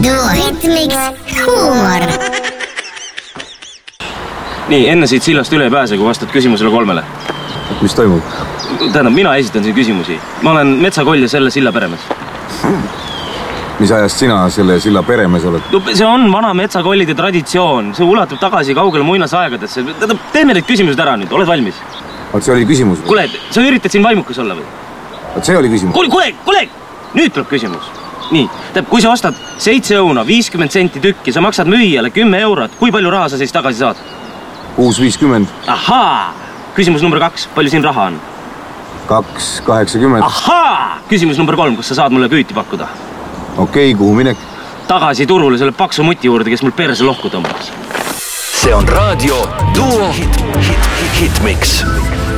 Duo Hitmix huumor. Nii, enne siit sillast üle ei pääse, kui vastad küsimusele 3. Mis toimub? Tähendab, mina esitan siin küsimusi. Ma olen metsakoll ja selle silla peremees. Mis ajast sina selle silla peremees oled? No, see on vana metsakollide traditsioon. See ulatub tagasi kaugele muinasaegadesse. Teeme need küsimused ära nüüd. Oled valmis? Oot, see oli küsimus või? Kuule, sa üritad siin vaimukas olla või? Oot, see oli küsimus. Kuule! Nüüd tuleb küsimus. Nii, kui sa ostad 7 õuna, 50 senti tükki, sa maksad müüjale 10 eurot. Kui palju raha sa siis tagasi saad? 6,50. Ahaa! Küsimus number 2. Palju siin raha on? 2,80. Ahaa! Küsimus number 3. Kas sa saad mulle küüti pakkuda? Okei, kuhu minek? Tagasi turule selle paksu muti juurde, kes mul perse lohku tõmbas. See on raadio Duo Hitmix.